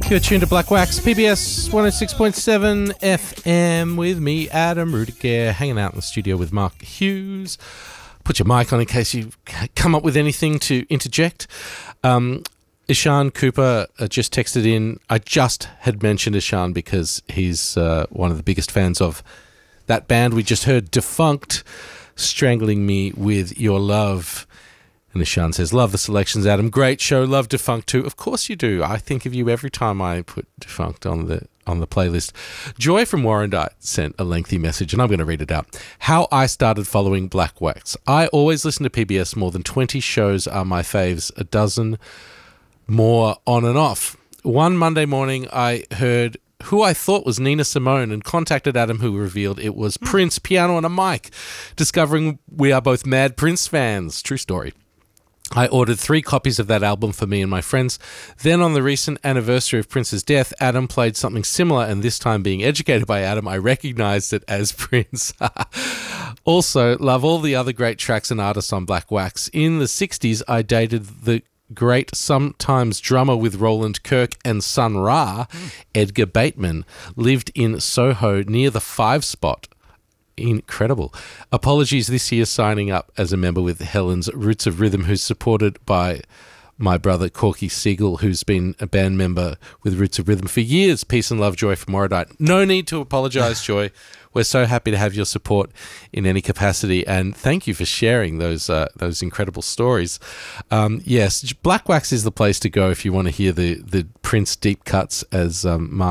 You're tuned to Black Wax, PBS 106.7 FM with me, Adam Rudiger, hanging out in the studio with Mark Hughes. Put your mic on in case you come up with anything to interject. Ishan Cooper just texted in. I just had mentioned Ishan because he's one of the biggest fans of that band we just heard, Defunct, Strangling Me With Your Love. And Ishan says, love the selections, Adam. Great show. Love Defunct too. Of course you do. I think of you every time I put Defunct on the playlist. Joy from Warrandyte sent a lengthy message, and I'm going to read it out. How I started following Black Wax. I always listen to PBS. More than 20 shows are my faves. A dozen more on and off. One Monday morning, I heard who I thought was Nina Simone and contacted Adam, who revealed it was Prince, piano and a mic, discovering we are both mad Prince fans. True story. I ordered 3 copies of that album for me and my friends. Then on the recent anniversary of Prince's death, Adam played something similar, and this time being educated by Adam, I recognized it as Prince. Also, love all the other great tracks and artists on Black Wax. In the 60s, I dated the great sometimes drummer with Roland Kirk and Sun Ra, Edgar Bateman, lived in Soho near the 5 Spot. Incredible. Apologies this year signing up as a member with Helen's Roots of Rhythm, who's supported by my brother Corky Siegel, who's been a band member with Roots of Rhythm for years. Peace and love, Joy from Warrandyte. No need to apologise, Joy. We're so happy to have your support in any capacity, and thank you for sharing those incredible stories. Yes, Black Wax is the place to go if you want to hear the Prince deep cuts, as Mark